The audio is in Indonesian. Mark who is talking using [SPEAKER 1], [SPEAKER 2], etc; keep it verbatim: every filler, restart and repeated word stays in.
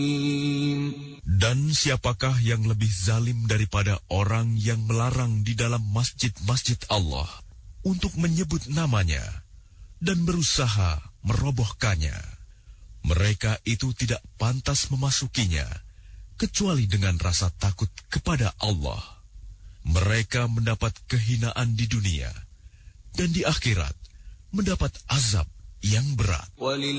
[SPEAKER 1] Dan siapakah yang lebih zalim daripada orang yang melarang di dalam masjid-masjid Allah untuk menyebut namanya dan berusaha merobohkannya? Mereka itu tidak pantas memasukinya kecuali dengan rasa takut kepada Allah. Mereka mendapat kehinaan di dunia dan di akhirat mendapat azab yang berat.